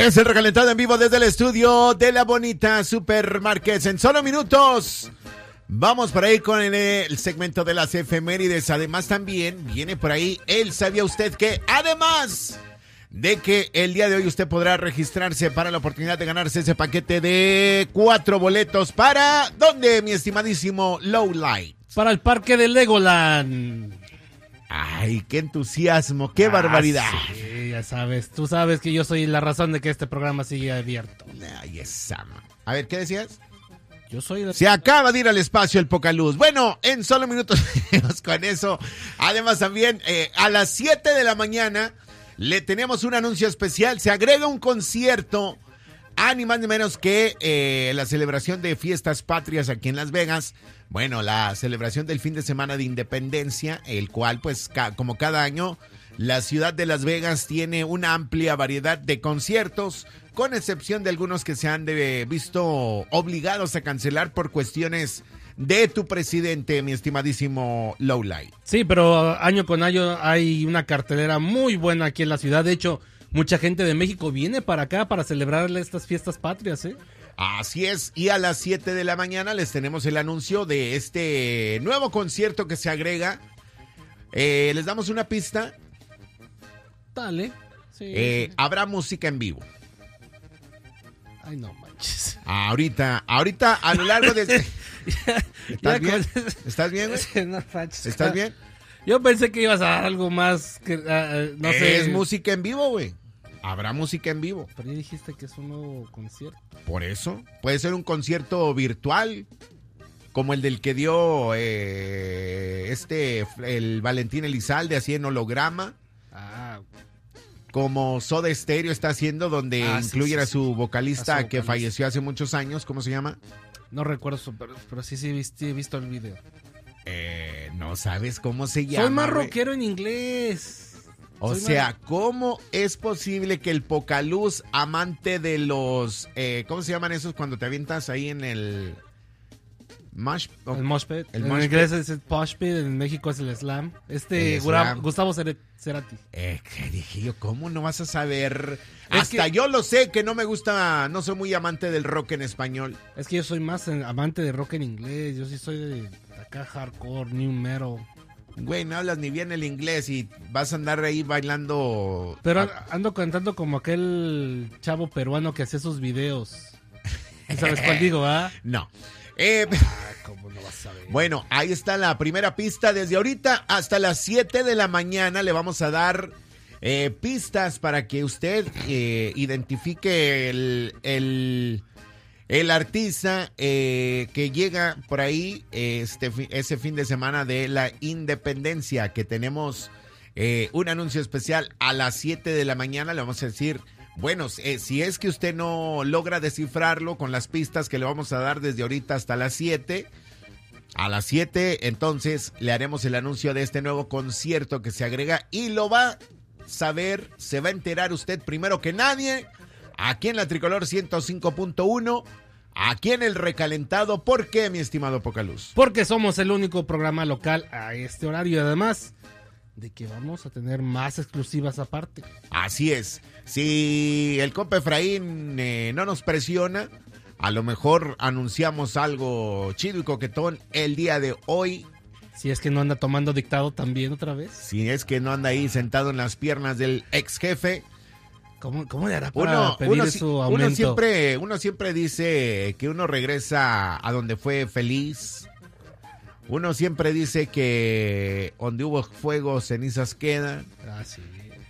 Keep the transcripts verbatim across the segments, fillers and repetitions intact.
Es el recalentado en vivo desde el estudio de la bonita Supermarkets. En solo minutos vamos por ahí con el, el segmento de las efemérides. Además también viene por ahí el ¿sabía usted que? Además de que el día de hoy usted podrá registrarse para la oportunidad de ganarse ese paquete de cuatro boletos para ¿dónde, mi estimadísimo Lowlight? Para el parque de Legoland. Ay, qué entusiasmo, qué ah, barbaridad. Sí, ya sabes, tú sabes que yo soy la razón de que este programa sigue abierto. Ay, esa. A ver, ¿qué decías? Yo soy la... Se acaba de ir al espacio el Pocaluz. Bueno, en solo minutos con eso. Además también eh, a las siete de la mañana le tenemos un anuncio especial. Se agrega un concierto a ni más ni menos que eh, la celebración de Fiestas Patrias aquí en Las Vegas. Bueno, la celebración del fin de semana de Independencia, el cual, pues, ca- como cada año, la ciudad de Las Vegas tiene una amplia variedad de conciertos, con excepción de algunos que se han de, visto obligados a cancelar por cuestiones de tu presidente, mi estimadísimo Lowlight. Sí, pero año con año hay una cartelera muy buena aquí en la ciudad. De hecho, mucha gente de México viene para acá para celebrarle estas fiestas patrias, ¿eh? Así es, y a las siete de la mañana les tenemos el anuncio de este nuevo concierto que se agrega. Eh, les damos una pista. Dale. Sí, eh, sí. Habrá música en vivo. Ay, no manches. Ahorita, ahorita a lo largo de... ya, ¿Estás ya bien? con... ¿Estás bien, güey? No manches. ¿Estás bien? Yo pensé que ibas a dar algo más que, uh, no sé. Es música en vivo, güey. Habrá música en vivo. Pero ya dijiste que es un nuevo concierto. Por eso, puede ser un concierto virtual, como el del que dio eh, este, el Valentín Elizalde, así en holograma. Ah, Como Soda Stereo está haciendo, donde ah, sí, incluyen sí, a su vocalista, a su que vocalista. falleció hace muchos años. ¿Cómo se llama? no recuerdo, pero, pero sí, sí, sí, he visto el video. Eh, no sabes cómo se llama. Soy más güey. rockero en inglés. O Soy sea, más... ¿cómo es posible que el Pocaluz, amante de los... Eh, ¿Cómo se llaman esos cuando te avientas ahí en el... Mosh, oh, El mosh pit. El en mosh inglés es el posh pit, en México es el slam. Este El Gura- slam. Gustavo Cer- Cerati. Eh, ¿qué dije yo? ¿Cómo no vas a saber? Es Hasta que- yo lo sé, que no me gusta, no soy muy amante del rock en español. Es que yo soy más eh, amante de rock en inglés. Yo sí soy de acá hardcore, new metal. Güey, no hablas ni bien el inglés y vas a andar ahí bailando... Pero a- ando cantando como aquel chavo peruano que hacía sus videos. ¿Sabes cuál digo, ah? No. Eh, Ah, ¿cómo no vas a ver? bueno, ahí está la primera pista. Desde ahorita hasta las siete de la mañana le vamos a dar eh, pistas para que usted eh, identifique el, el, el artista eh, que llega por ahí eh, este, fi- ese fin de semana de la Independencia, que tenemos eh, un anuncio especial a las siete de la mañana. Le vamos a decir... Bueno, eh, si es que usted no logra descifrarlo con las pistas que le vamos a dar desde ahorita hasta las siete, a las siete entonces le haremos el anuncio de este nuevo concierto que se agrega y lo va a saber, se va a enterar usted primero que nadie, aquí en la Tricolor ciento cinco punto uno, aquí en el Recalentado. ¿Por qué, mi estimado Pocaluz? Porque somos el único programa local a este horario y además de que vamos a tener más exclusivas aparte. Así es. Si el compa Efraín eh, no nos presiona, a lo mejor anunciamos algo chido y coquetón el día de hoy. Si es que no anda tomando dictado también otra vez. Si es que no anda ahí sentado en las piernas del ex jefe. ¿Cómo, cómo le hará para Uno, pedir uno, su aumento? uno, siempre, uno siempre dice que uno regresa a donde fue feliz. Uno siempre dice que donde hubo fuego, cenizas quedan. Ah, sí.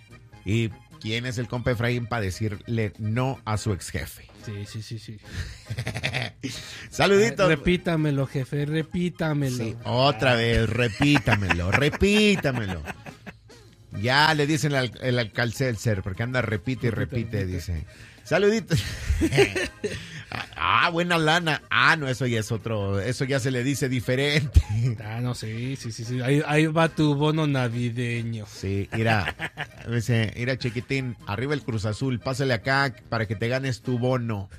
Y ¿quién es el compa Efraín para decirle no a su ex jefe? Sí, sí, sí, sí. Saluditos. Repítamelo, jefe, repítamelo. Sí, otra vez, repítamelo, repítamelo. Ya le dicen al, el alcalcelser, porque anda repite y repite, Repite, dice. Saluditos. Ah, buena lana. Ah, no, eso ya es otro, eso ya se le dice diferente. Ah, no, sí, sí, sí, sí. Ahí, ahí va tu bono navideño. Sí, mira, dice, mira chiquitín, arriba el Cruz Azul, pásale acá para que te ganes tu bono.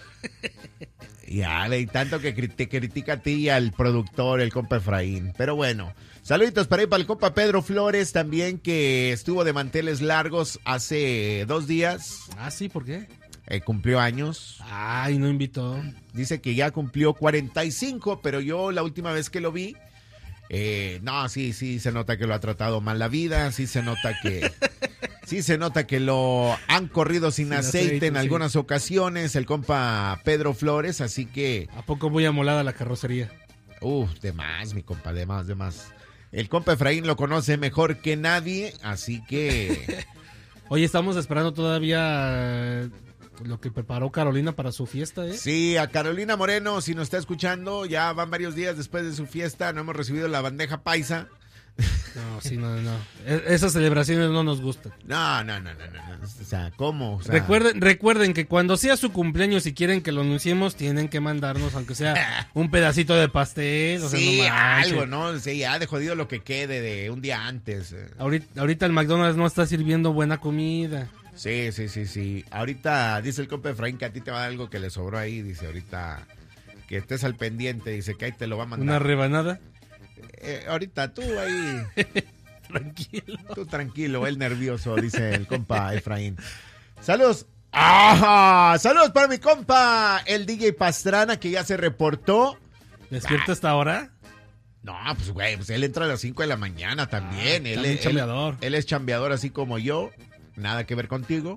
Ya, y tanto que cri- te critica a ti y al productor, el compa Efraín. Pero bueno, saluditos para ahí para el compa Pedro Flores también, que estuvo de manteles largos hace dos días. Ah, sí, ¿por qué? eh, cumplió años. Ay, no invitó. Dice que ya cumplió cuarenta y cinco, pero yo la última vez que lo vi, eh, no, sí, sí se nota que lo ha tratado mal la vida, sí se nota que... Sí se nota que lo han corrido sin, sin aceite, aceite en sí. algunas ocasiones, el compa Pedro Flores, así que... ¿A poco muy amolada la carrocería? Uf, de más, mi compa, de más, de más. El compa Efraín lo conoce mejor que nadie, así que... Oye, estamos esperando todavía lo que preparó Carolina para su fiesta, ¿eh? Sí, a Carolina Moreno, si nos está escuchando, ya van varios días después de su fiesta, no hemos recibido la bandeja paisa. No, sí, no, no. Esas celebraciones no nos gustan. No, no, no, no, no. O sea, ¿cómo? O sea... Recuerden, recuerden que cuando sea su cumpleaños, si quieren que lo anunciemos, tienen que mandarnos, aunque sea un pedacito de pastel. O sea, sí, no algo, ¿no? Sí, ya de jodido lo que quede de un día antes. Ahorita, ahorita el McDonald's no está sirviendo buena comida. Sí, sí, sí, sí. Ahorita dice el compa Efraín que a ti te va a dar algo que le sobró ahí. Dice ahorita que estés al pendiente. Dice que ahí te lo va a mandar. ¿Una rebanada? Eh, ahorita tú ahí. Tranquilo. Tú tranquilo, él nervioso, dice el compa Efraín. Saludos. ¡Ah! Saludos para mi compa, el D J Pastrana, que ya se reportó. ¿Despierta hasta ahora? No, pues güey, pues él entra a las cinco de la mañana también. Ah, él, también él, chambeador. Él, él es chambeador así como yo. Nada que ver contigo.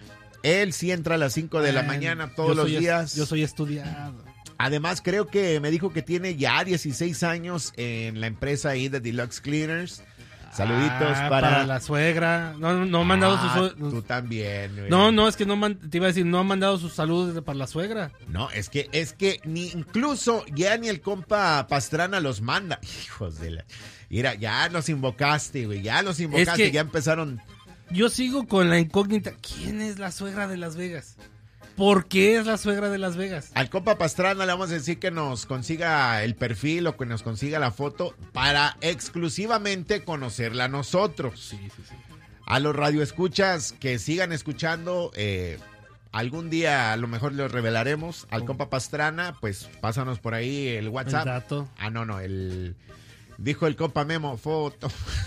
Él sí entra a las cinco de la mañana todos los días. Yo soy estudiado. Además, creo que me dijo que tiene ya dieciséis años en la empresa ahí de Deluxe Cleaners. Saluditos ah, para... para la suegra. No, no han mandado ah, sus... Tú también. Güey. No, no, es que no man... te iba a decir, no han mandado sus saludos para la suegra. No, es que, es que ni incluso ya ni el compa Pastrana los manda. Hijos de la... Mira, ya los invocaste, güey. Ya los invocaste, es que ya empezaron... Yo sigo con la incógnita. ¿Quién es la suegra de Las Vegas? ¿Por qué es la suegra de Las Vegas? Al compa Pastrana le vamos a decir que nos consiga el perfil o que nos consiga la foto para exclusivamente conocerla nosotros. Sí, sí, sí. A los radioescuchas que sigan escuchando, eh, algún día a lo mejor les revelaremos. Al compa Pastrana, pues pásanos por ahí el WhatsApp. El dato. Ah, no, no, el... Dijo el compa Memo, foto.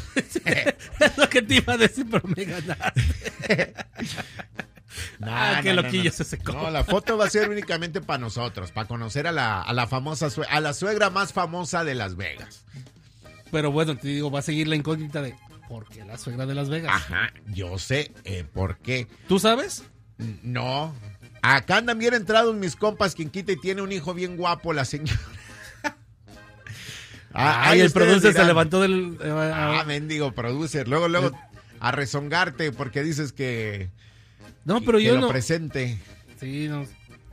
Es lo que te iba a decir, pero me ganaste. No, ah, no, qué no, loquillo no. se secó. No, la foto va a ser únicamente para nosotros, para conocer a la, a la famosa sue- a la suegra más famosa de Las Vegas. Pero bueno, te digo, va a seguir la incógnita de ¿por qué la suegra de Las Vegas? Ajá, yo sé eh, por qué. ¿Tú sabes? No. Acá andan bien entrados mis compas, quien quita y tiene un hijo bien guapo, la señora. Ah, Ay, el producer dirán, se levantó del... Eh, ah, mendigo producer. Luego, luego, a rezongarte porque dices que... No, pero que yo lo no... presente. Sí, no.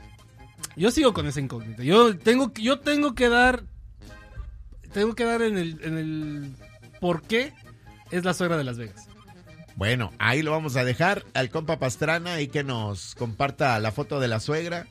Yo sigo con esa incógnita. Yo tengo, yo tengo que dar... Tengo que dar en el, en el... ¿Por qué es la suegra de Las Vegas? Bueno, ahí lo vamos a dejar al compa Pastrana y que nos comparta la foto de la suegra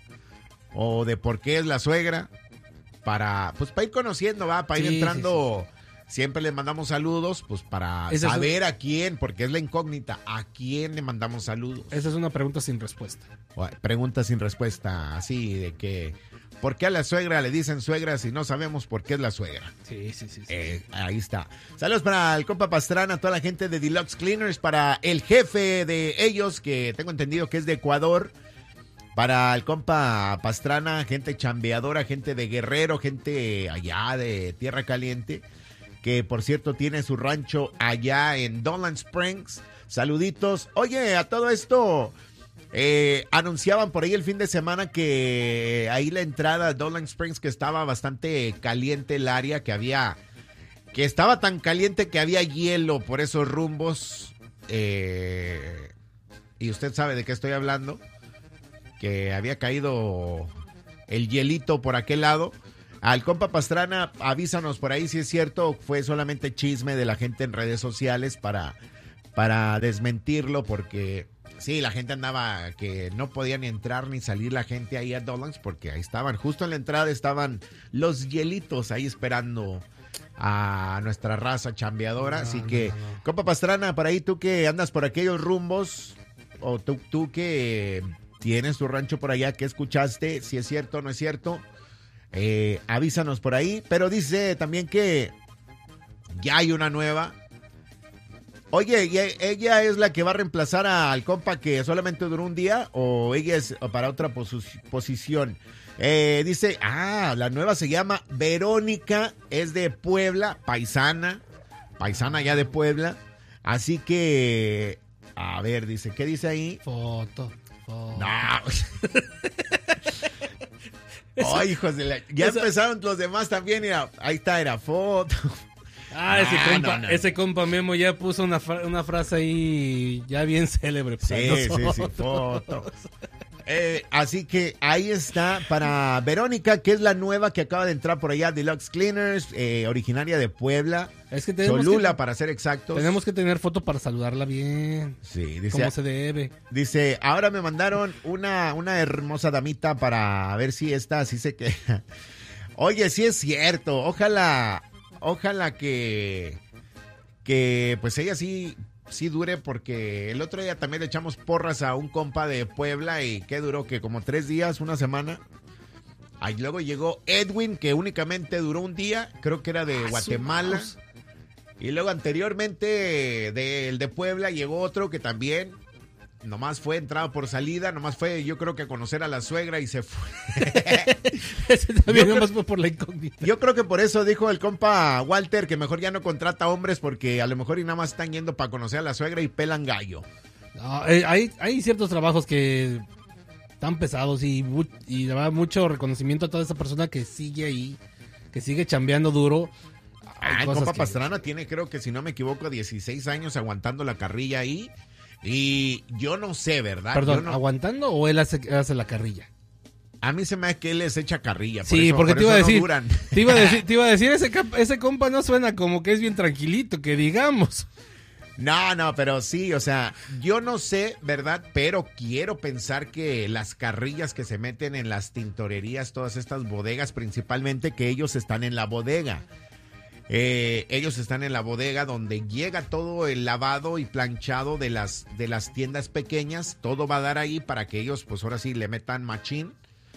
o de por qué es la suegra. Para, pues para ir conociendo, va, para ir sí, entrando, sí, sí. Siempre le mandamos saludos, pues para Esa saber es un... a quién, porque es la incógnita, a quién le mandamos saludos. Esa es una pregunta sin respuesta. Pregunta sin respuesta, así de que, ¿por qué a la suegra le dicen suegra si no sabemos por qué es la suegra? Sí, sí, sí. sí. Eh, ahí está. Saludos para el compa Pastrana, toda la gente de Deluxe Cleaners, para el jefe de ellos, que tengo entendido que es de Ecuador. Para el compa Pastrana, gente chambeadora, gente de Guerrero, gente allá de Tierra Caliente, que por cierto tiene su rancho allá en Dolan Springs. Saluditos. Oye, a todo esto, eh, anunciaban por ahí el fin de semana que ahí la entrada a Dolan Springs, que estaba bastante caliente el área, que había, que estaba tan caliente que había hielo por esos rumbos. Eh, y usted sabe de qué estoy hablando. Que había caído el hielito por aquel lado. Al compa Pastrana, avísanos por ahí si es cierto, fue solamente chisme de la gente en redes sociales para, para desmentirlo, porque sí, la gente andaba que no podía ni entrar ni salir la gente ahí a Dolan's, porque ahí estaban, justo en la entrada estaban los hielitos ahí esperando a nuestra raza chambeadora. No, así no, que, no, no. Compa Pastrana, por ahí tú que andas por aquellos rumbos, o tú, tú que... tienes tu rancho por allá, ¿qué escuchaste? Si es cierto o no es cierto, eh, avísanos por ahí. Pero dice también que ya hay una nueva. Oye, ¿y ella es la que va a reemplazar al compa que solamente duró un día o ella es para otra posi- posición? Eh, dice, ah, la nueva se llama Verónica, es de Puebla, paisana, paisana ya de Puebla. Así que, a ver, dice, ¿qué dice ahí? Foto, foto. No. Oh, hijos de la... Ya esa... empezaron los demás también. Era... Ahí está, era foto. Ah, ese ah, compa, no, no. ese compa Memo ya puso una, fra- una frase ahí ya bien célebre. Sí, sí, sí, foto. Eh, así que ahí está para Verónica, que es la nueva que acaba de entrar por allá, Deluxe Cleaners, eh, originaria de Puebla. Es que tenemos Cholula, que, para ser exactos. Tenemos que tener foto para saludarla bien. Sí, dice, como se debe. Dice, ahora me mandaron una, una hermosa damita para ver si esta así se queda. Oye, sí es cierto. Ojalá, ojalá que, que pues ella sí, sí dure, porque el otro día también le echamos porras a un compa de Puebla y que duró que como tres días, una semana. Ahí luego llegó Edwin, que únicamente duró un día, creo que era de Guatemala. Y luego anteriormente del de Puebla llegó otro que también nomás fue entrada por salida, nomás fue yo creo que a conocer a la suegra y se fue. Ese también yo nomás creo, fue por la incógnita. Yo creo que por eso dijo el compa Walter que mejor ya no contrata hombres, porque a lo mejor y nada más están yendo para conocer a la suegra y pelan gallo. No, eh, hay, hay ciertos trabajos que están pesados y, y da mucho reconocimiento a toda esa persona que sigue ahí, que sigue chambeando duro. Ah, el compa que... Pastrana tiene, creo que si no me equivoco, dieciséis años aguantando la carrilla ahí. Y yo no sé, ¿verdad? Perdón, no... ¿aguantando o él hace, hace la carrilla? A mí se me hace que él les echa carrilla. Por sí, eso, porque por te, iba no decir, duran. te iba a decir, te iba a decir, ese, ese compa no suena como que es bien tranquilito, que digamos. No, no, pero sí, o sea, yo no sé, ¿verdad? Pero quiero pensar que las carrillas que se meten en las tintorerías, todas estas bodegas, principalmente que ellos están en la bodega. Eh, ellos están en la bodega donde llega todo el lavado y planchado de las, de las tiendas pequeñas. Todo va a dar ahí para que ellos, pues ahora sí, le metan machín.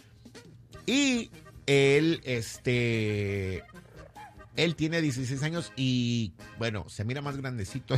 Y él, este... Él tiene dieciséis años y, bueno, se mira más grandecito.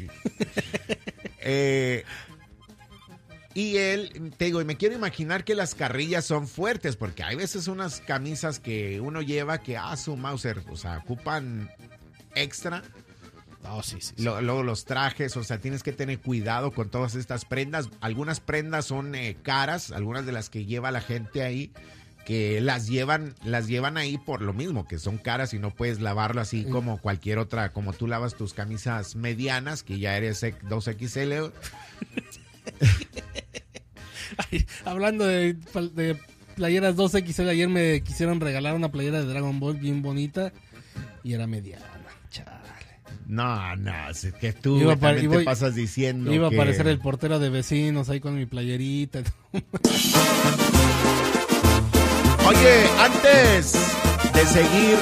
eh, y él, te digo, y me quiero imaginar que las carrillas son fuertes, porque hay veces unas camisas que uno lleva que, ah, su Mauser, o sea, ocupan extra. Oh, sí, sí, sí. Luego lo, los trajes, o sea, tienes que tener cuidado con todas estas prendas. Algunas prendas son eh, caras, algunas de las que lleva la gente ahí, que las llevan, las llevan ahí por lo mismo, que son caras y no puedes lavarlo así como cualquier otra, como tú lavas tus camisas medianas, que ya eres dos equis ele. Ay, hablando de, de playeras dos equis ele, ayer me quisieron regalar una playera de Dragon Ball bien bonita y era mediana, chale. No, no, es que tú iba también iba, te pasas diciendo iba que... a aparecer el portero de vecinos ahí con mi playerita. Oye, antes de seguir,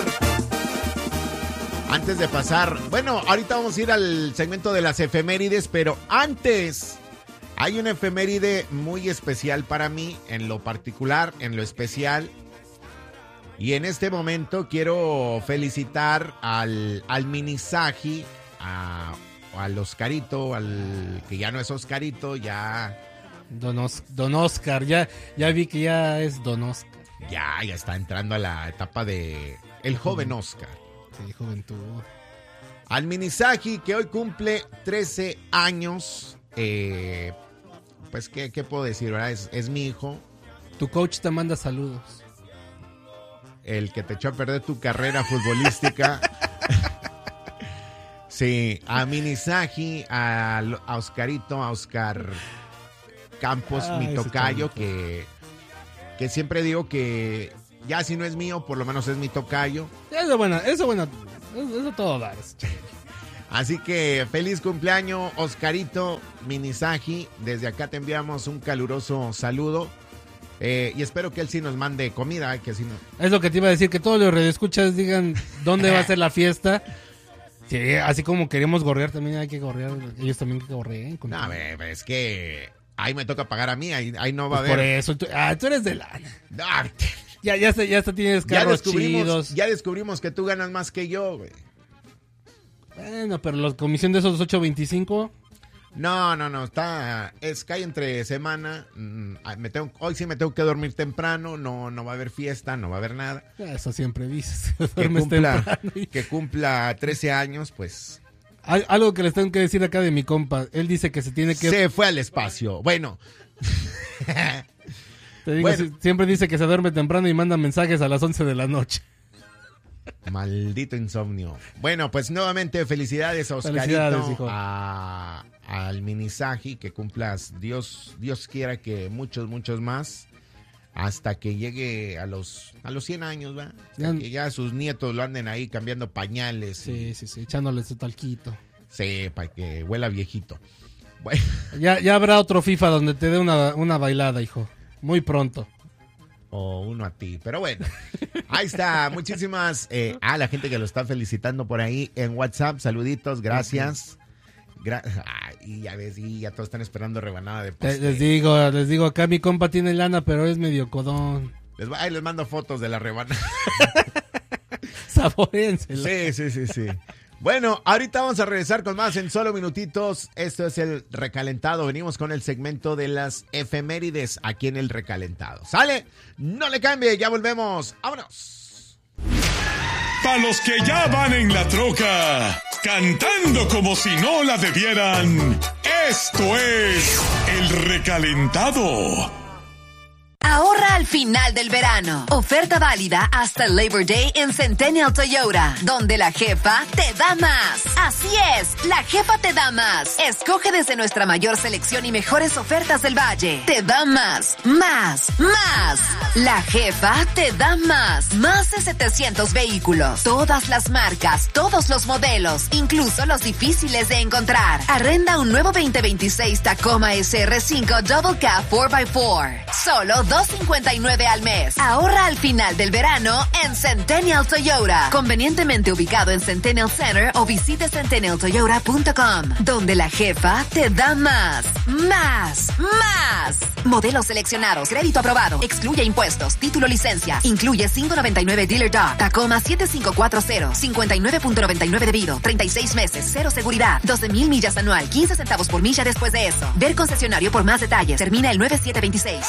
antes de pasar, bueno, ahorita vamos a ir al segmento de las efemérides, pero antes hay una efeméride muy especial para mí, en lo particular, en lo especial. Y en este momento quiero felicitar al, al Minisaji, a, al Oscarito, al que ya no es Oscarito, ya... Don, Os, Don Oscar, ya, ya vi que ya es Don Oscar. Ya, ya está entrando a la etapa de el joven Oscar. Sí, juventud. Al Minisaji, que hoy cumple trece años. Eh, pues, ¿qué, ¿qué puedo decir? ¿Verdad? Es, es mi hijo. Tu coach te manda saludos. El que te echó a perder tu carrera futbolística. Sí, a Minisaji, a, a Oscarito, a Oscar Campos, ah, mi tocayo, que... que siempre digo que ya si no es mío, por lo menos es mi tocayo. Eso bueno, eso bueno, eso todo dar. Así que feliz cumpleaños, Oscarito Minisaji. Desde acá te enviamos un caluroso saludo. Eh, y espero que él sí nos mande comida. Que sí no... Es lo que te iba a decir, que todos los radioescuchas digan dónde va a ser la fiesta. Sí, así como queremos gorrear, también hay que gorrear. Ellos también que gorreen. No, es que... Ahí me toca pagar a mí, ahí, ahí no va pues a haber. Por eso, tú, ah, tú eres de lana. No, ya, ya, ya hasta tienes carros ya descubrimos, chidos. Ya descubrimos que tú ganas más que yo, güey. Bueno, pero la comisión de esos ocho veinticinco... No, no, no, está, es cae entre semana, mm, me tengo, hoy sí me tengo que dormir temprano, no, no va a haber fiesta, no va a haber nada. Eso siempre dices. Que cumpla, y... que cumpla trece años, pues. Hay algo que les tengo que decir acá de mi compa, él dice que se tiene que... Se fue al espacio, bueno. Te digo, bueno. Siempre dice que se duerme temprano y manda mensajes a las once de la noche. Maldito insomnio. Bueno, pues nuevamente felicidades a Oscarito, felicidades, hijo. a... al Minisaji, que cumplas, Dios Dios quiera que muchos, muchos más, hasta que llegue a los a los cien años, ¿va? Ya, que ya sus nietos lo anden ahí cambiando pañales. Sí, y... sí, sí, echándole su talquito. Sí, para que huela viejito. Bueno. Ya, ya habrá otro FIFA donde te dé una, una bailada, hijo. Muy pronto. O uno a ti, pero bueno, ahí está, muchísimas, eh, a la gente que lo está felicitando por ahí en WhatsApp, saluditos, gracias. Gra- Ay, y ya ves, y ya todos están esperando rebanada de pastel. Les digo, les digo, acá mi compa tiene lana, pero es medio codón. Les, ahí les mando fotos de la rebanada. Saboréensela. Sí, sí, sí, sí. Bueno, ahorita vamos a regresar con más en solo minutitos. Esto es el Recalentado. Venimos con el segmento de las efemérides aquí en el Recalentado. ¿Sale? No le cambie, ya volvemos. ¡Vámonos! Para los que ya van en la troca, cantando como si no la debieran, esto es el Recalentado. Ahorra al final del verano. Oferta válida hasta el Labor Day en Centennial Toyota, donde la jefa te da más. Así es, la jefa te da más. Escoge desde nuestra mayor selección y mejores ofertas del valle. Te da más, más, más. La jefa te da más. Más de setecientos vehículos. Todas las marcas, todos los modelos, incluso los difíciles de encontrar. Arrenda un nuevo veinte veintiséis Tacoma S R cinco Double Cab cuatro por cuatro. Solo dos cincuenta y nueve al mes. Ahorra al final del verano en Centennial Toyota. Convenientemente ubicado en Centennial Center o visite centennial toyota punto com, donde la jefa te da más, más, más. Modelos seleccionados, crédito aprobado, excluye impuestos, título licencia, incluye cinco noventa y nueve Dealer Doc, Tacoma siete cinco cuatro cero, cincuenta y nueve punto noventa y nueve debido, treinta y seis meses, cero seguridad, doce mil millas anual, quince centavos por milla después de eso. Ver concesionario por más detalles. Termina el nueve siete veintiséis.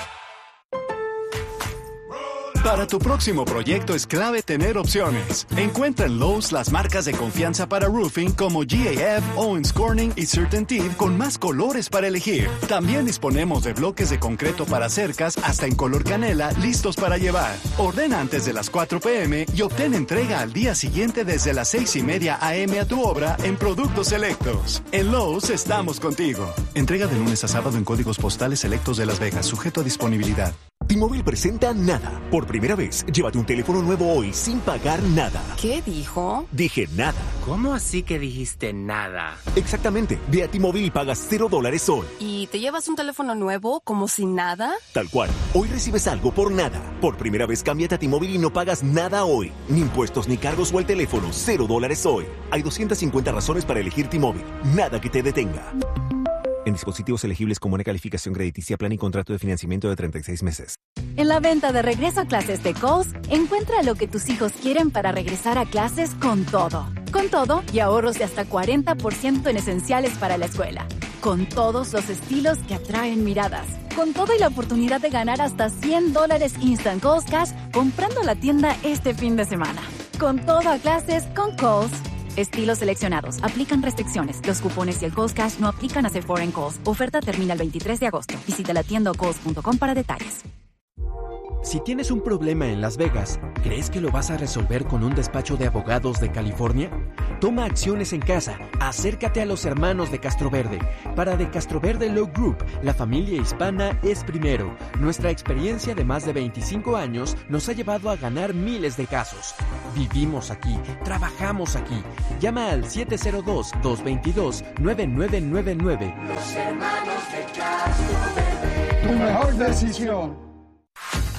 Para tu próximo proyecto es clave tener opciones. Encuentra en Lowe's las marcas de confianza para roofing como G A F, Owens Corning y CertainTeed con más colores para elegir. También disponemos de bloques de concreto para cercas hasta en color canela listos para llevar. Ordena antes de las cuatro p m y obtén entrega al día siguiente desde las seis y media a m a tu obra en productos selectos. En Lowe's estamos contigo. Entrega de lunes a sábado en códigos postales selectos de Las Vegas, sujeto a disponibilidad. T-Mobile presenta Nada. Por primera vez, llévate un teléfono nuevo hoy sin pagar nada. ¿Qué dijo? Dije nada. ¿Cómo así que dijiste nada? Exactamente. Ve a T-Mobile y pagas cero dólares hoy. ¿Y te llevas un teléfono nuevo como sin nada? Tal cual. Hoy recibes algo por nada. Por primera vez, cámbiate a T-Mobile y no pagas nada hoy. Ni impuestos, ni cargos o el teléfono. Cero dólares hoy. Hay doscientas cincuenta razones para elegir T-Mobile. Nada que te detenga. En dispositivos elegibles con buena calificación crediticia, plan y contrato de financiamiento de treinta y seis meses. En la venta de regreso a clases de Kohl's, encuentra lo que tus hijos quieren para regresar a clases con todo. Con todo y ahorros de hasta cuarenta por ciento en esenciales para la escuela. Con todos los estilos que atraen miradas. Con todo y la oportunidad de ganar hasta cien dólares Instant Kohl's Cash comprando la tienda este fin de semana. Con todo a clases con Kohl's. Estilos seleccionados. Aplican restricciones. Los cupones y el Kohl's Cash no aplican a Sephora en Kohl's. Oferta termina el veintitrés de agosto. Visita la tienda o kohls punto com para detalles. Si tienes un problema en Las Vegas, ¿crees que lo vas a resolver con un despacho de abogados de California? Toma acciones en casa. Acércate a los hermanos de Castroverde. Para De Castroverde Law Group, la familia hispana es primero. Nuestra experiencia de más de veinticinco años nos ha llevado a ganar miles de casos. Vivimos aquí, trabajamos aquí. Llama al siete cero dos, dos dos dos, nueve nueve nueve nueve. Los hermanos de Castroverde. Tu mejor decisión.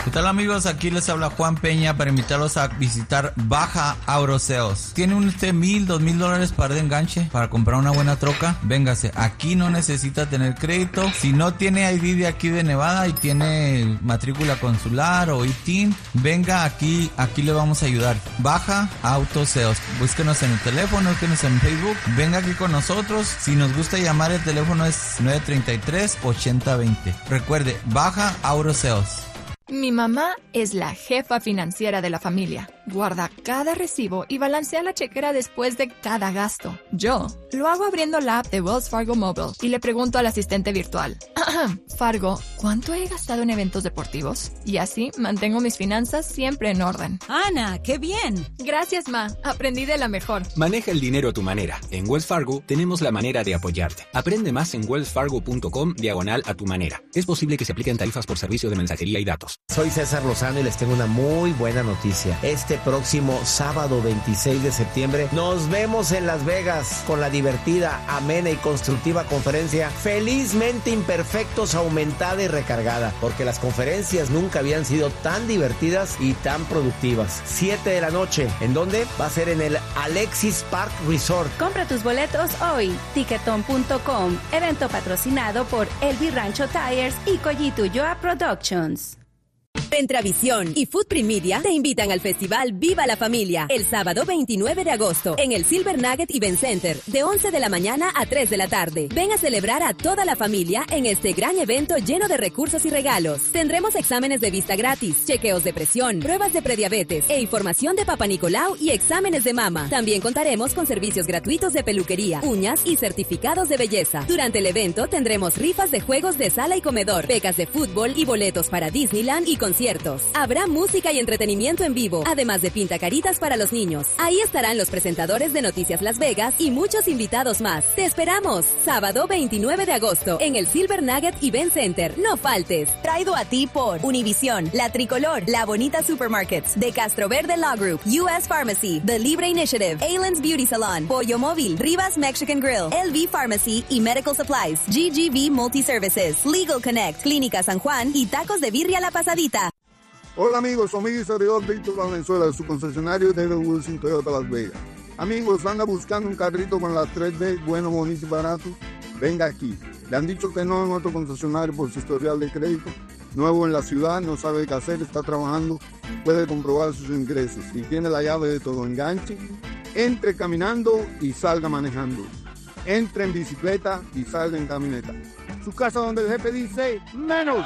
¿Qué tal, amigos? Aquí les habla Juan Peña para invitarlos a visitar Baja Auroseos. ¿Tiene usted mil, dos mil dólares para de enganche para comprar una buena troca? Véngase, aquí no necesita tener crédito. Si no tiene I D de aquí de Nevada y tiene matrícula consular o I T I N, venga aquí, aquí le vamos a ayudar. Baja Autoseos. Búsquenos en el teléfono, búsquenos en Facebook. Venga aquí con nosotros. Si nos gusta llamar, el teléfono es nueve tres tres, ocho cero dos cero. Recuerde, Baja Auroseos. Mi mamá es la jefa financiera de la familia. Guarda cada recibo y balancea la chequera después de cada gasto. Yo lo hago abriendo la app de Wells Fargo Mobile y le pregunto al asistente virtual. Fargo, ¿cuánto he gastado en eventos deportivos? Y así mantengo mis finanzas siempre en orden. Ana, ¡qué bien! Gracias, Ma. Aprendí de la mejor. Maneja el dinero a tu manera. En Wells Fargo tenemos la manera de apoyarte. Aprende más en wellsfargo.com diagonal a tu manera. Es posible que se apliquen tarifas por servicio de mensajería y datos. Soy César Lozano y les tengo una muy buena noticia. Este próximo sábado veintiséis de septiembre nos vemos en Las Vegas con la divertida, amena y constructiva conferencia Felizmente Imperfectos, aumentada y recargada, porque las conferencias nunca habían sido tan divertidas y tan productivas. siete de la noche. ¿En dónde? Va a ser en el Alexis Park Resort. Compra tus boletos hoy. Ticketon punto com. Evento patrocinado por Elvi Rancho Tires y Collito Ulloa Productions. Ventravisión y Footprint Media te invitan al festival Viva la Familia el sábado veintinueve de agosto en el Silver Nugget Event Center de once de la mañana a tres de la tarde. Ven a celebrar a toda la familia en este gran evento lleno de recursos y regalos. Tendremos exámenes de vista gratis, chequeos de presión, pruebas de prediabetes e información de Papá Nicolau y exámenes de mama. También contaremos con servicios gratuitos de peluquería, uñas y certificados de belleza. Durante el evento tendremos rifas de juegos de sala y comedor, becas de fútbol y boletos para Disneyland y conciertos. Habrá música y entretenimiento en vivo, además de pintacaritas para los niños. Ahí estarán los presentadores de Noticias Las Vegas y muchos invitados más. ¡Te esperamos! Sábado veintinueve de agosto en el Silver Nugget Event Center. No faltes. Traído a ti por Univisión, La Tricolor, La Bonita Supermarkets, De Castro Verde Law Group, U S Pharmacy, The Libre Initiative, Alan's Beauty Salon, Pollo Móvil, Rivas Mexican Grill, L V Pharmacy y Medical Supplies, G G V Multi Services, Legal Connect, Clínica San Juan y Tacos de Birria La Pasadita. Hola amigos, soy amigo y servidor Víctor Valenzuela de su concesionario David Wilson Toyota Las Vegas. Amigos, anda buscando un carrito con las tres D, bueno, bonito y barato. Venga aquí. Le han dicho que no en otro concesionario por su historial de crédito. Nuevo en la ciudad, no sabe qué hacer, está trabajando, puede comprobar sus ingresos. Si tiene la llave de todo enganche, entre caminando y salga manejando. Entre en bicicleta y salga en camioneta. Su casa donde el jefe dice menos.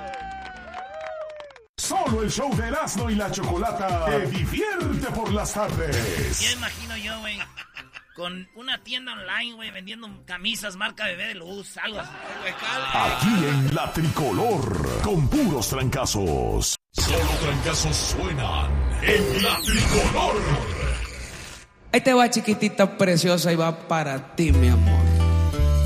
Solo el show de Erasmo y la Chocolata te divierte por las tardes. Ya imagino yo, güey, con una tienda online, güey, vendiendo camisas marca Bebé de Luz, algo así. Aquí en La Tricolor, con puros trancazos. Solo trancazos suenan en La Tricolor. Ahí te va, chiquitita preciosa, y va para ti, mi amor.